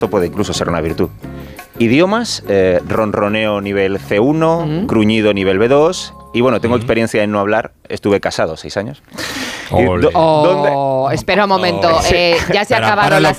esto puede incluso ser una virtud. Idiomas, ronroneo nivel C1, gruñido nivel B2, y bueno, tengo experiencia en no hablar, estuve casado 6 años. Espera un momento, ya se ha acabado la